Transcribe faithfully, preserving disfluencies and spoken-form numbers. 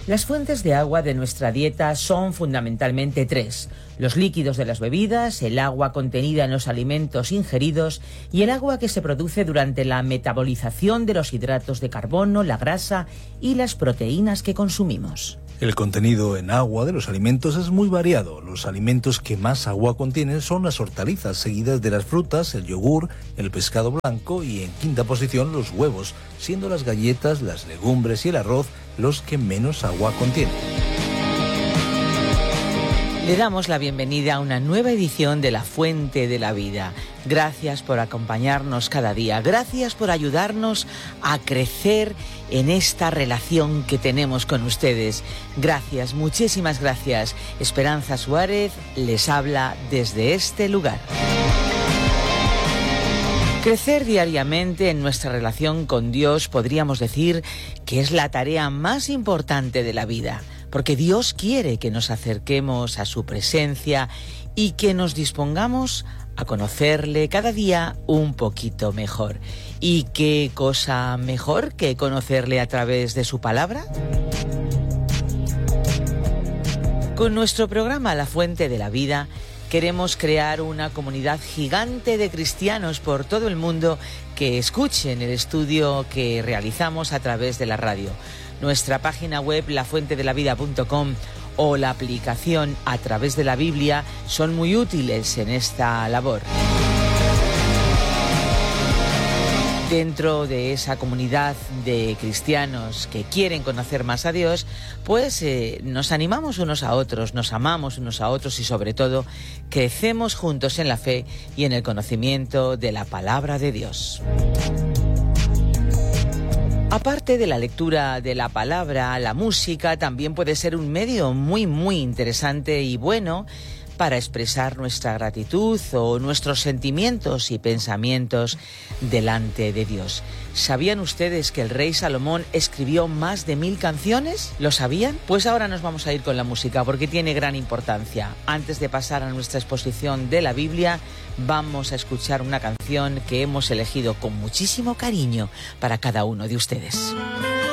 Las fuentes de agua de nuestra dieta son fundamentalmente tres: los líquidos de las bebidas, el agua contenida en los alimentos ingeridos y el agua que se produce durante la metabolización de los hidratos de carbono, la grasa y las proteínas que consumimos. El contenido en agua de los alimentos es muy variado. Los alimentos que más agua contienen son las hortalizas, seguidas de las frutas, el yogur, el pescado blanco y en quinta posición los huevos, siendo las galletas, las legumbres y el arroz los que menos agua contienen. Le damos la bienvenida a una nueva edición de La Fuente de la Vida. Gracias por acompañarnos cada día. Gracias por ayudarnos a crecer en esta relación que tenemos con ustedes. Gracias, muchísimas gracias. Esperanza Suárez les habla desde este lugar. Crecer diariamente en nuestra relación con Dios podríamos decir que es la tarea más importante de la vida, porque Dios quiere que nos acerquemos a su presencia y que nos dispongamos a conocerle cada día un poquito mejor. ¿Y qué cosa mejor que conocerle a través de su palabra? Con nuestro programa La Fuente de la Vida, queremos crear una comunidad gigante de cristianos por todo el mundo que escuchen el estudio que realizamos a través de la radio. Nuestra página web, la fuente de la vida punto com, o la aplicación A Través de la Biblia son muy útiles en esta labor. Dentro de esa comunidad de cristianos que quieren conocer más a Dios, pues eh, nos animamos unos a otros, nos amamos unos a otros y sobre todo crecemos juntos en la fe y en el conocimiento de la palabra de Dios. Aparte de la lectura de la palabra, la música también puede ser un medio muy, muy interesante y bueno para expresar nuestra gratitud o nuestros sentimientos y pensamientos delante de Dios. ¿Sabían ustedes que el rey Salomón escribió más de mil canciones? ¿Lo sabían? Pues ahora nos vamos a ir con la música porque tiene gran importancia. Antes de pasar a nuestra exposición de la Biblia, vamos a escuchar una canción que hemos elegido con muchísimo cariño para cada uno de ustedes.